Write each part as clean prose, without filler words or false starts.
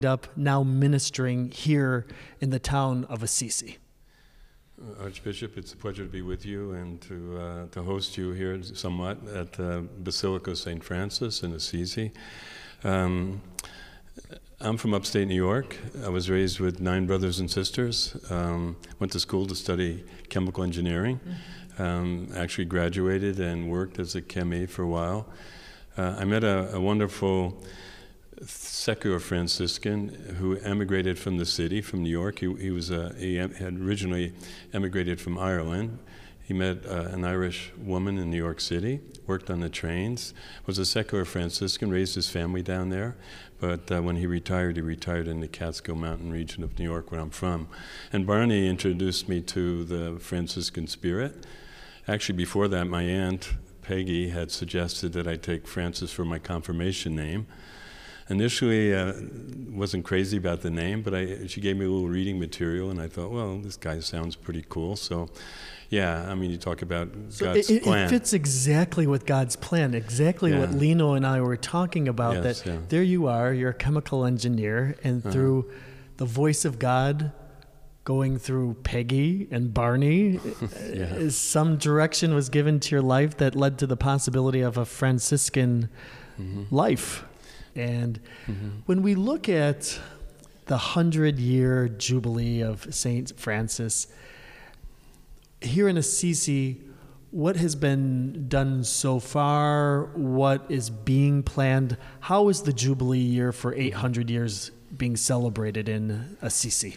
up now ministering here in the town of Assisi. Archbishop, it's a pleasure to be with you and to host you here somewhat at Basilica St. Francis in Assisi. I'm from upstate New York. I was raised with 9 brothers and sisters. Went to school to study chemical engineering. Actually graduated and worked as a chemie for a while. I met a wonderful secular Franciscan who emigrated from the city, from New York. He had originally emigrated from Ireland. He met an Irish woman in New York City, worked on the trains, was a secular Franciscan, raised his family down there. But when he retired in the Catskill Mountain region of New York, where I'm from. And Barney introduced me to the Franciscan spirit. Actually, before that, my aunt, Peggy, had suggested that I take Francis for my confirmation name. Initially, wasn't crazy about the name, but she gave me a little reading material, and I thought, well, this guy sounds pretty cool. So, yeah, I mean, you talk about God's plan. It fits exactly with God's plan, exactly what Lino and I were talking about, there you are, you're a chemical engineer, and through the voice of God going through Peggy and Barney, some direction was given to your life that led to the possibility of a Franciscan life. And when we look at the 100-year Jubilee of St. Francis, here in Assisi, what has been done so far? What is being planned? How is the Jubilee year for 800 years being celebrated in Assisi?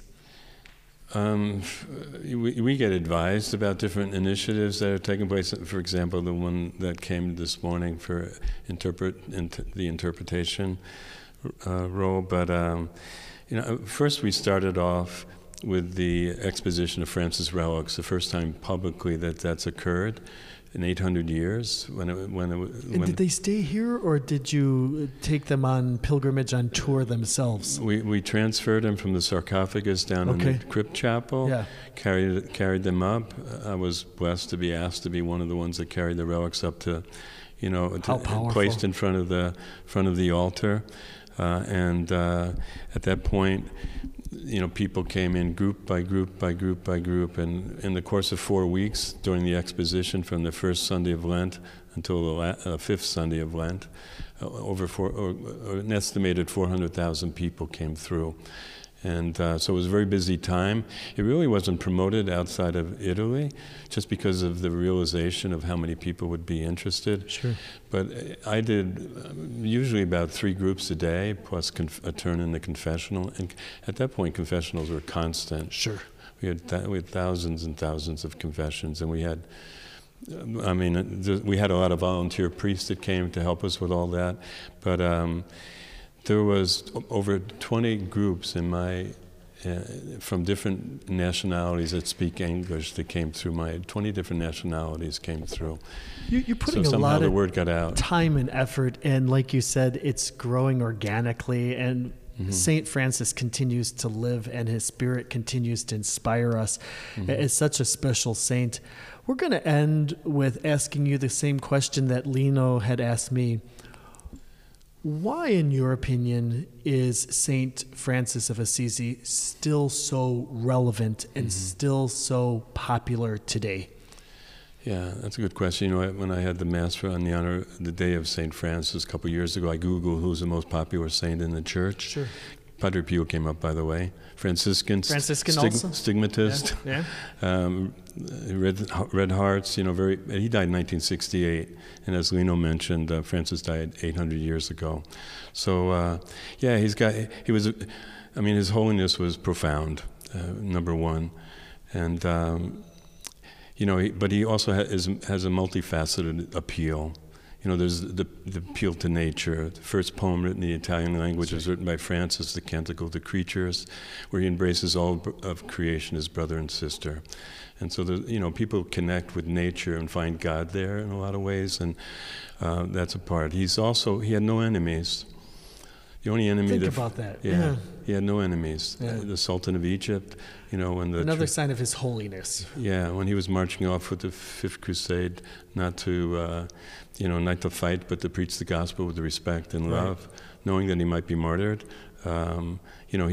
We get advised about different initiatives that are taking place. For example, the one that came this morning for the interpretation role. But first we started off with the exposition of Francis relics, the first time publicly that's occurred in 800 years. Did they stay here, or did you take them on pilgrimage on tour themselves? We transferred them from the sarcophagus down in the crypt chapel, carried them up. I was blessed to be asked to be one of the ones that carried the relics up to, placed in front of the altar. And at that point, people came in group by group by group by group, and in the course of 4 weeks during the exposition, from the first Sunday of Lent until the fifth Sunday of Lent, an estimated 400,000 people came through. And so it was a very busy time. It really wasn't promoted outside of Italy, just because of the realization of how many people would be interested. Sure. But I did usually about 3 groups a day, plus a turn in the confessional. And at that point, confessionals were constant. Sure. We had thousands and thousands of confessions, and we had a lot of volunteer priests that came to help us with all that. But there was over 20 groups from different nationalities that speak English that came through. 20 different nationalities came through. You're putting a lot of time and effort, and like you said, it's growing organically, and St. Francis continues to live, and his spirit continues to inspire us as such a special saint. We're going to end with asking you the same question that Lino had asked me. Why, in your opinion, is St. Francis of Assisi still so relevant and still so popular today? Yeah, that's a good question. When I had the Mass on the day of St. Francis a couple of years ago, I Googled who's the most popular saint in the church. Sure. Padre Pio came up, by the way. Franciscan also? Stigmatist. Yeah. Red Hearts, he died in 1968, and as Lino mentioned, Francis died 800 years ago. So, his holiness was profound, number one, and but he also has a multifaceted appeal. There's the appeal to nature. The first poem written in the Italian language was written by Francis, the Canticle to Creatures, where he embraces all of creation as brother and sister. And so, people connect with nature and find God there in a lot of ways, and that's a part. He had no enemies. The only enemy. Think about that. Yeah. He had no enemies. Yeah. The Sultan of Egypt, another sign of his holiness. Yeah, when he was marching off with the Fifth Crusade, not to fight, but to preach the gospel with respect and love, knowing that he might be martyred. You know,